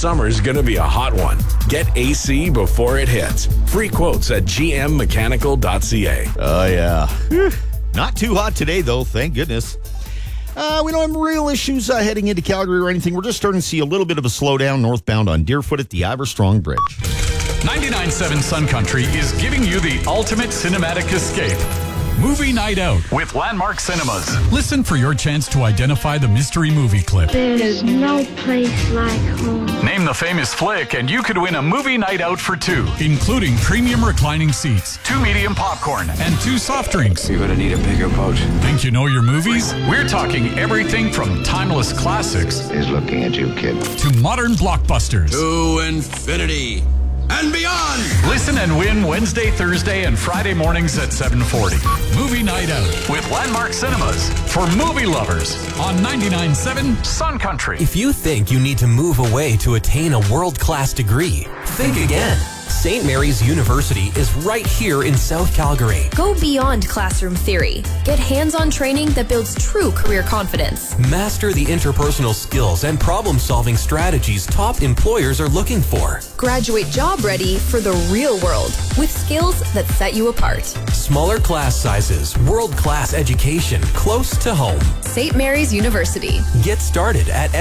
summer's gonna be a hot one. Get AC before it hits. Free quotes at gmmechanical.ca. Oh, yeah. Whew. Not too hot today, though, thank goodness. We don't have real issues heading into Calgary or anything. We're just starting to see a little bit of a slowdown northbound on Deerfoot at the Iverstrong Bridge. 99.7 Sun Country is giving you the ultimate cinematic escape. Movie Night Out with Landmark Cinemas. Listen for your chance to identify the mystery movie clip. There's no place like home. Name the famous flick and you could win a movie night out for two, including premium reclining seats, 2 medium popcorn, and 2 soft drinks. You're gonna need a bigger boat. Think you know your movies? We're talking everything from timeless classics He's looking at you, kid. to modern blockbusters. To infinity and beyond. Listen and win Wednesday, Thursday, and Friday mornings at 7:40. Movie Night Out with Landmark Cinemas for movie lovers on 99.7 Sun Country. If you think you need to move away to attain a world-class degree, think again. St. Mary's University is right here in South Calgary. Go beyond classroom theory. Get hands-on training that builds true career confidence. Master the interpersonal skills and problem-solving strategies top employers are looking for. Graduate job ready for the real world with skills that set you apart. Smaller class sizes, world-class education, close to home. St. Mary's University. Get started at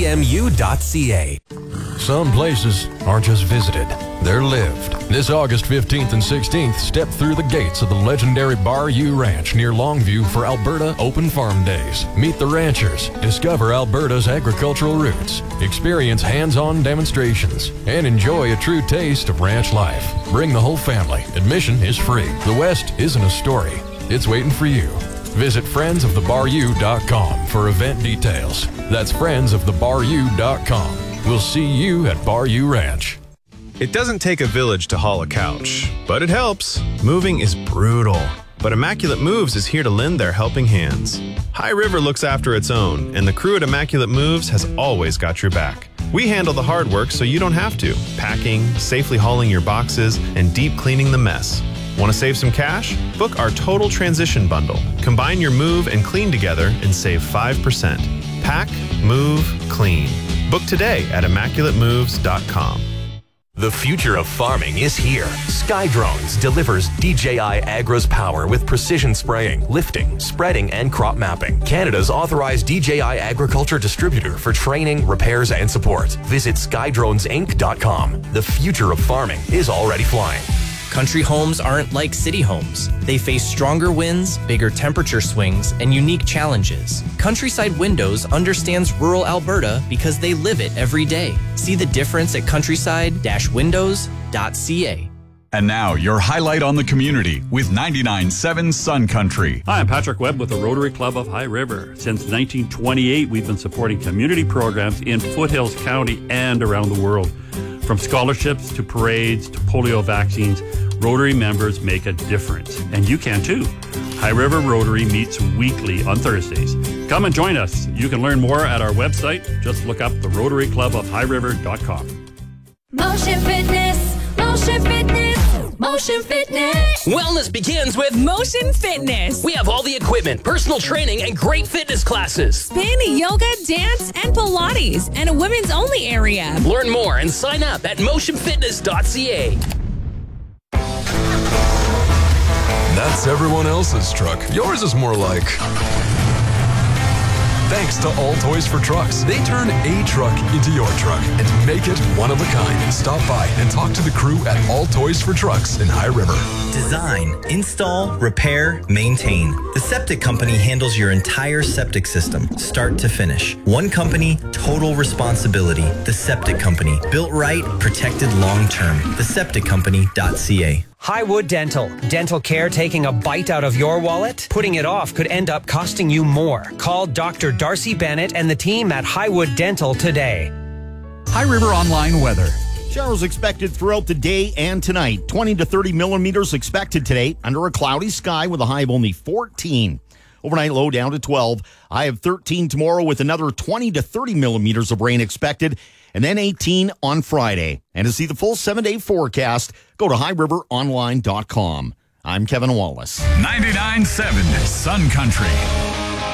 stmu.ca. Some places aren't just visited, they're lived. This August 15th and 16th, step through the gates of the legendary Bar U Ranch near Longview for Alberta Open Farm Days. Meet the ranchers, discover Alberta's agricultural roots, experience hands-on demonstrations, and enjoy a true taste of ranch life. Bring the whole family. Admission is free. The West isn't a story. It's waiting for you. Visit friendsofthebaru.com for event details. That's friendsofthebaru.com. We'll see you at Bar U Ranch. It doesn't take a village to haul a couch, but it helps. Moving is brutal, but Immaculate Moves is here to lend their helping hands. High River looks after its own, and the crew at Immaculate Moves has always got your back. We handle the hard work so you don't have to. Packing, safely hauling your boxes, and deep cleaning the mess. Want to save some cash? Book our Total Transition Bundle. Combine your move and clean together and save 5%. Pack, move, clean. Book today at ImmaculateMoves.com. The future of farming is here. Skydrones delivers DJI Agro's power with precision spraying, lifting, spreading, and crop mapping. Canada's authorized DJI agriculture distributor for training, repairs, and support. Visit skydronesinc.com. The future of farming is already flying. Country homes aren't like city homes. They face stronger winds, bigger temperature swings, and unique challenges. Countryside Windows understands rural Alberta because they live it every day. See the difference at countryside-windows.ca. And now, your highlight on the community with 99.7 Sun Country. Hi, I'm Patrick Webb with the Rotary Club of High River. Since 1928, we've been supporting community programs in Foothills County and around the world. From scholarships to parades to polio vaccines, Rotary members make a difference. And you can too. High River Rotary meets weekly on Thursdays. Come and join us. You can learn more at our website. Just look up the Rotary Club of highriver.com. Motion Fitness, Motion Fitness, Motion Fitness. Wellness begins with Motion Fitness. We have all the equipment, personal training, and great fitness classes. Spin, yoga, dance, and Pilates, and a women's only area. Learn more and sign up at motionfitness.ca. That's everyone else's truck. Yours is more like... Thanks to All Toys for Trucks. They turn a truck into your truck and make it one of a kind. Stop by and talk to the crew at All Toys for Trucks in High River. Design, install, repair, maintain. The Septic Company handles your entire septic system, start to finish. One company, total responsibility. The Septic Company. Built right, protected long term. TheSepticCompany.ca. Highwood Dental. Dental care taking a bite out of your wallet? Putting it off could end up costing you more. Call Dr. Darcy Bennett and the team at Highwood Dental today. High River Online weather. Showers expected throughout the day and tonight. 20 to 30 millimeters expected today under a cloudy sky with a high of only 14. Overnight low down to 12. High of 13 tomorrow with another 20 to 30 millimeters of rain expected. And then 18 on Friday. And to see the full 7-day forecast, go to highriveronline.com. I'm Kevin Wallace. 99.7 Sun Country.